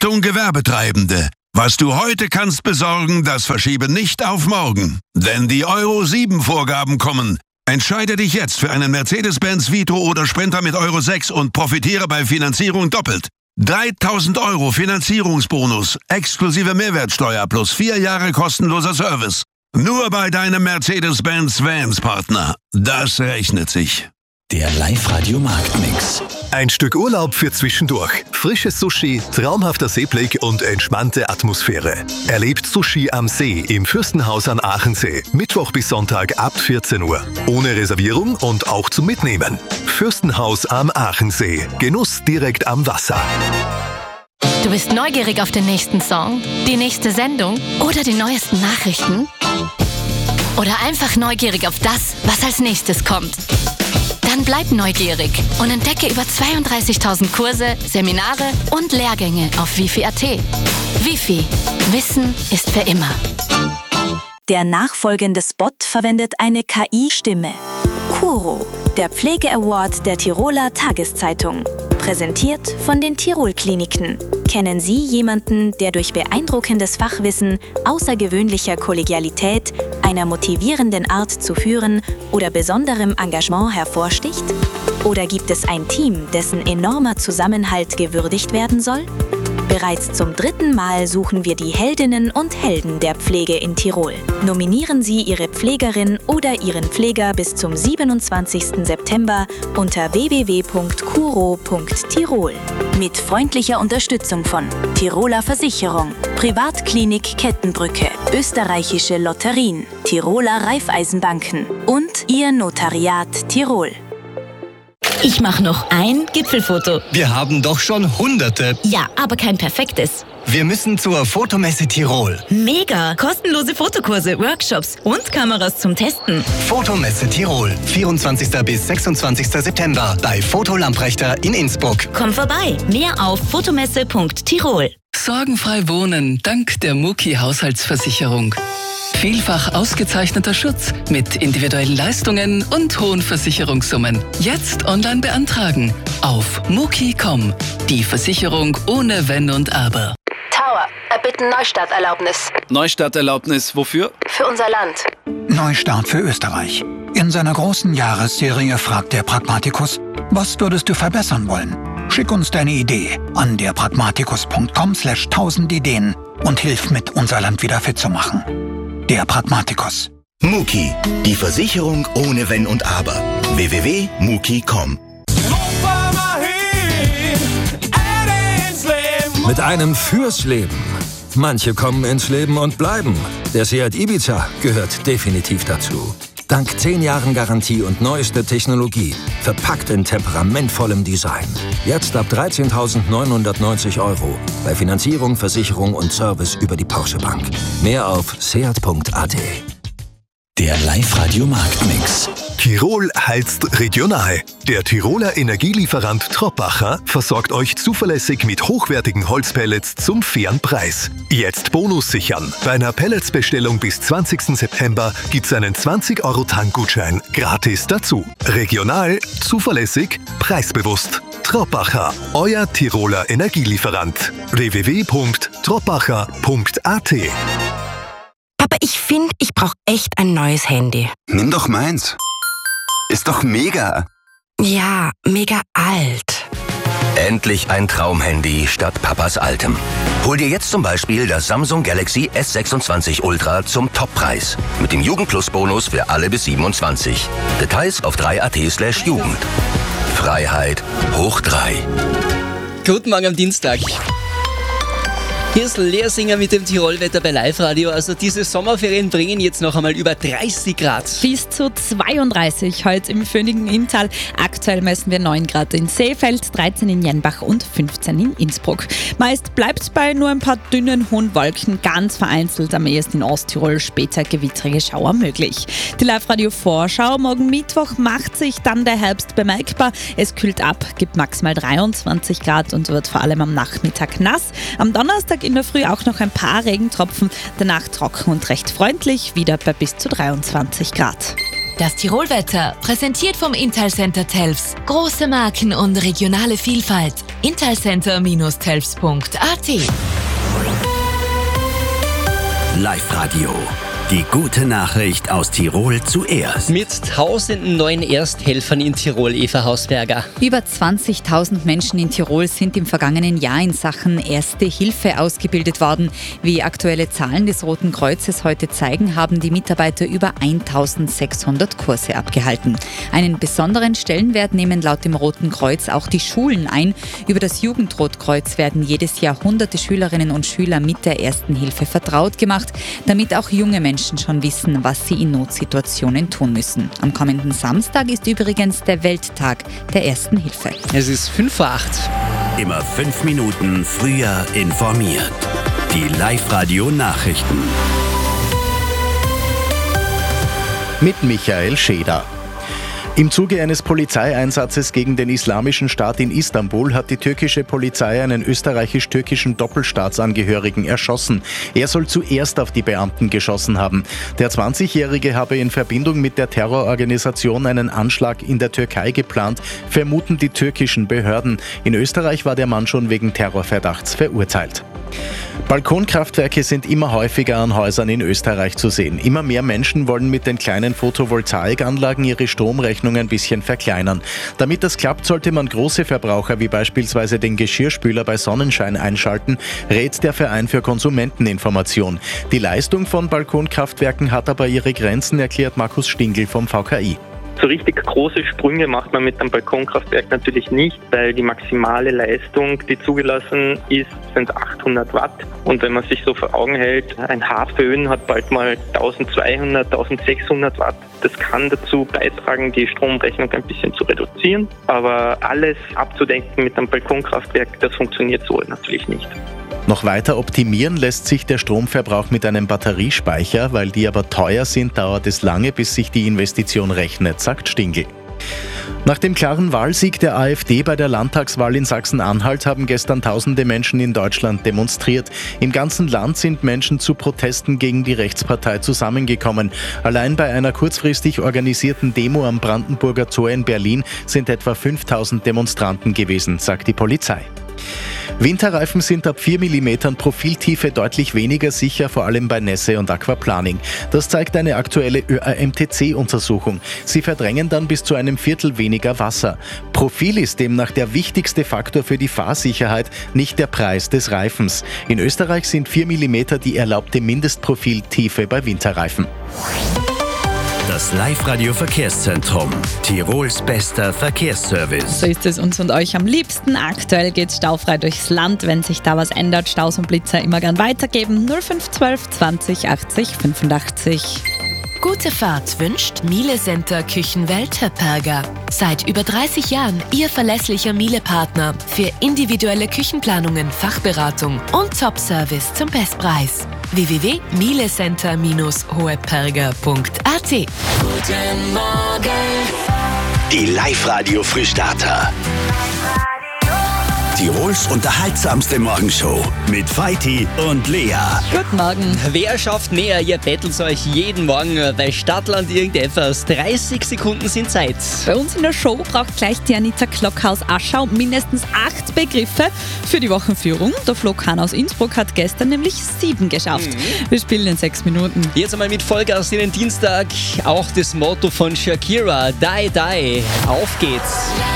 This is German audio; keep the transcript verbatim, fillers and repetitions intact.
Achtung Gewerbetreibende! Was du heute kannst besorgen, das verschiebe nicht auf morgen. Denn die Euro sieben Vorgaben kommen. Entscheide dich jetzt für einen Mercedes-Benz Vito oder Sprinter mit Euro sechs und profitiere bei Finanzierung doppelt. dreitausend Euro Finanzierungsbonus, exklusive Mehrwertsteuer plus vier Jahre kostenloser Service. Nur bei deinem Mercedes-Benz Vans-Partner. Das rechnet sich. Der Live-Radio Marktmix. Ein Stück Urlaub für zwischendurch. Frisches Sushi, traumhafter Seeblick und entspannte Atmosphäre. Erlebt Sushi am See im Fürstenhaus an Aachensee. Mittwoch bis Sonntag ab vierzehn Uhr. Ohne Reservierung und auch zum Mitnehmen. Fürstenhaus am Aachensee. Genuss direkt am Wasser. Du bist neugierig auf den nächsten Song, die nächste Sendung oder die neuesten Nachrichten? Oder einfach neugierig auf das, was als nächstes kommt? Dann bleib neugierig und entdecke über zweiunddreißigtausend Kurse, Seminare und Lehrgänge auf wifi punkt at. Wifi. Wissen ist für immer. Der nachfolgende Spot verwendet eine K I-Stimme. Kuro, der Pflege-Award der Tiroler Tageszeitung. Präsentiert von den Tirol-Kliniken. Kennen Sie jemanden, der durch beeindruckendes Fachwissen, außergewöhnlicher Kollegialität, einer motivierenden Art zu führen oder besonderem Engagement hervorsticht? Oder gibt es ein Team, dessen enormer Zusammenhalt gewürdigt werden soll? Bereits zum dritten Mal suchen wir die Heldinnen und Helden der Pflege in Tirol. Nominieren Sie Ihre Pflegerin oder Ihren Pfleger bis zum siebenundzwanzigsten September unter w w w punkt kuro punkt tirol. Mit freundlicher Unterstützung von Tiroler Versicherung, Privatklinik Kettenbrücke, Österreichische Lotterien, Tiroler Raiffeisenbanken und Ihr Notariat Tirol. Ich mache noch ein Gipfelfoto. Wir haben doch schon Hunderte. Ja, aber kein perfektes. Wir müssen zur Fotomesse Tirol. Mega! Kostenlose Fotokurse, Workshops und Kameras zum Testen. Fotomesse Tirol. vierundzwanzigsten bis sechsundzwanzigsten September bei Foto Lamprechter in Innsbruck. Komm vorbei. Mehr auf fotomesse punkt tirol. Sorgenfrei wohnen dank der Muki Haushaltsversicherung. Vielfach ausgezeichneter Schutz mit individuellen Leistungen und hohen Versicherungssummen. Jetzt online beantragen auf muki punkt com. Die Versicherung ohne Wenn und Aber. Tower, erbitten Neustarterlaubnis. Neustarterlaubnis wofür? Für unser Land. Neustart für Österreich. In seiner großen Jahresserie fragt der Pragmatikus, was würdest du verbessern wollen? Schick uns deine Idee an derpragmatikus punkt com slash tausend Ideen und hilf mit, unser Land wieder fit zu machen. Der Pragmatikus. Muki, die Versicherung ohne Wenn und Aber. w w w punkt muki punkt com. Mit einem fürs Leben. Manche kommen ins Leben und bleiben. Der Seat Ibiza gehört definitiv dazu. Dank zehn Jahren Garantie und neueste Technologie. Verpackt in temperamentvollem Design. Jetzt ab dreizehntausendneunhundertneunzig Euro. Bei Finanzierung, Versicherung und Service über die Porsche Bank. Mehr auf seat punkt at. Der Live-Radio Marktmix. Tirol heizt regional. Der Tiroler Energielieferant Troppacher versorgt euch zuverlässig mit hochwertigen Holzpellets zum fairen Preis. Jetzt Bonus sichern. Bei einer Pelletsbestellung bis zwanzigsten September gibt's einen zwanzig Euro Tankgutschein gratis dazu. Regional, zuverlässig, preisbewusst. Troppacher, euer Tiroler Energielieferant. w w w punkt troppacher punkt at. Aber ich finde, ich brauche echt ein neues Handy. Nimm doch meins. Ist doch mega. Ja, mega alt. Endlich ein Traumhandy statt Papas altem. Hol dir jetzt zum Beispiel das Samsung Galaxy S sechsundzwanzig Ultra zum Toppreis. Mit dem Jugend-Plus-Bonus für alle bis siebenundzwanzig. Details auf drei punkt at slash Jugend. Freiheit hoch drei. Guten Morgen am Dienstag. Hier ist Lea Singer mit dem Tirolwetter bei Live-Radio. Also diese Sommerferien bringen jetzt noch einmal über dreißig Grad. Bis zu zweiunddreißig heute im Föhnigen Inntal. Aktuell messen wir neun Grad in Seefeld, dreizehn in Jenbach und fünfzehn in Innsbruck. Meist bleibt es bei nur ein paar dünnen, hohen Wolken, ganz vereinzelt am ehesten in Osttirol, später gewittrige Schauer möglich. Die Live-Radio-Vorschau morgen Mittwoch macht sich dann der Herbst bemerkbar. Es kühlt ab, gibt maximal dreiundzwanzig Grad und wird vor allem am Nachmittag nass. Am Donnerstag in der Früh auch noch ein paar Regentropfen, danach trocken und recht freundlich, wieder bei bis zu dreiundzwanzig Grad. Das Tirolwetter, präsentiert vom Italcenter Telfs. Große Marken und regionale Vielfalt. italcenter Telfs punkt a t. Live-Radio. Die gute Nachricht aus Tirol zuerst. Mit tausenden neuen Ersthelfern in Tirol, Eva Hausberger. Über zwanzigtausend Menschen in Tirol sind im vergangenen Jahr in Sachen Erste Hilfe ausgebildet worden. Wie aktuelle Zahlen des Roten Kreuzes heute zeigen, haben die Mitarbeiter über eintausendsechshundert Kurse abgehalten. Einen besonderen Stellenwert nehmen laut dem Roten Kreuz auch die Schulen ein. Über das Jugendrotkreuz werden jedes Jahr hunderte Schülerinnen und Schüler mit der Ersten Hilfe vertraut gemacht, damit auch junge Menschen Menschen schon wissen, was sie in Notsituationen tun müssen. Am kommenden Samstag ist übrigens der Welttag der Ersten Hilfe. Es ist fünf vor acht. Immer fünf Minuten früher informiert. Die Live-Radio-Nachrichten. Mit Michael Scheder. Im Zuge eines Polizeieinsatzes gegen den Islamischen Staat in Istanbul hat die türkische Polizei einen österreichisch-türkischen Doppelstaatsangehörigen erschossen. Er soll zuerst auf die Beamten geschossen haben. Der zwanzigjährige habe in Verbindung mit der Terrororganisation einen Anschlag in der Türkei geplant, vermuten die türkischen Behörden. In Österreich war der Mann schon wegen Terrorverdachts verurteilt. Balkonkraftwerke sind immer häufiger an Häusern in Österreich zu sehen. Immer mehr Menschen wollen mit den kleinen Photovoltaikanlagen ihre Stromrechnung ein bisschen verkleinern. Damit das klappt, sollte man große Verbraucher wie beispielsweise den Geschirrspüler bei Sonnenschein einschalten, rät der Verein für Konsumenteninformation. Die Leistung von Balkonkraftwerken hat aber ihre Grenzen, erklärt Markus Stingl vom V K I. So richtig große Sprünge macht man mit einem Balkonkraftwerk natürlich nicht, weil die maximale Leistung, die zugelassen ist, sind achthundert Watt. Und wenn man sich so vor Augen hält, ein Haarföhn hat bald mal eintausendzweihundert, eintausendsechshundert Watt. Das kann dazu beitragen, die Stromrechnung ein bisschen zu reduzieren. Aber alles abzudenken mit einem Balkonkraftwerk, das funktioniert so natürlich nicht. Noch weiter optimieren lässt sich der Stromverbrauch mit einem Batteriespeicher. Weil die aber teuer sind, dauert es lange, bis sich die Investition rechnet, sagt Stingl. Nach dem klaren Wahlsieg der AfD bei der Landtagswahl in Sachsen-Anhalt haben gestern tausende Menschen in Deutschland demonstriert. Im ganzen Land sind Menschen zu Protesten gegen die Rechtspartei zusammengekommen. Allein bei einer kurzfristig organisierten Demo am Brandenburger Tor in Berlin sind etwa fünftausend Demonstranten gewesen, sagt die Polizei. Winterreifen sind ab vier Millimeter Profiltiefe deutlich weniger sicher, vor allem bei Nässe und Aquaplaning. Das zeigt eine aktuelle Ö A M T C-Untersuchung. Sie verdrängen dann bis zu einem Viertel weniger Wasser. Profil ist demnach der wichtigste Faktor für die Fahrsicherheit, nicht der Preis des Reifens. In Österreich sind vier Millimeter die erlaubte Mindestprofiltiefe bei Winterreifen. Das Live-Radio-Verkehrszentrum. Tirols bester Verkehrsservice. So ist es uns und euch am liebsten. Aktuell geht es staufrei durchs Land. Wenn sich da was ändert, Staus und Blitzer immer gern weitergeben. null fünf zwölf zwanzig achtzig fünfundachtzig. Gute Fahrt wünscht Miele Center Küchenwelt Höpperger. Seit über dreißig Jahren Ihr verlässlicher Miele-Partner für individuelle Küchenplanungen, Fachberatung und Top-Service zum Bestpreis. w w w punkt mielecenter hoheperger punkt a t. Guten Morgen. Die Live-Radio-Frühstarter. Tirols unterhaltsamste Morgenshow mit Feiti und Lea. Guten Morgen. Wer schafft näher? Ihr bettelt euch jeden Morgen bei Stadtland irgendetwas. dreißig Sekunden sind Zeit. Bei uns in der Show braucht gleich die Anita Klockhaus-Aschau mindestens acht Begriffe für die Wochenführung. Der Flo Kahn aus Innsbruck hat gestern nämlich sieben geschafft. Mhm. Wir spielen in sechs Minuten. Jetzt einmal mit Vollgas in den Dienstag. Auch das Motto von Shakira, Die Die. Auf geht's.